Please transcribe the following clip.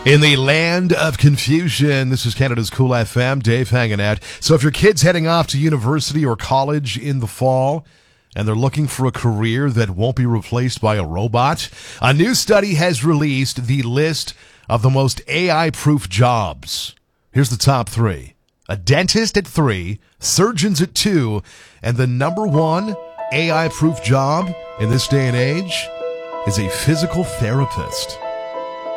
In the land of confusion, this is Canada's Cool FM. Dave hanging out. So if your kid's heading off to university or college in the fall and they're looking for a career that won't be replaced by a robot, a new study has released the list of the most AI-proof jobs. Here's the top three. A dentist at 3, surgeons at 2, and the number one AI-proof job in this day and age is a physical therapist.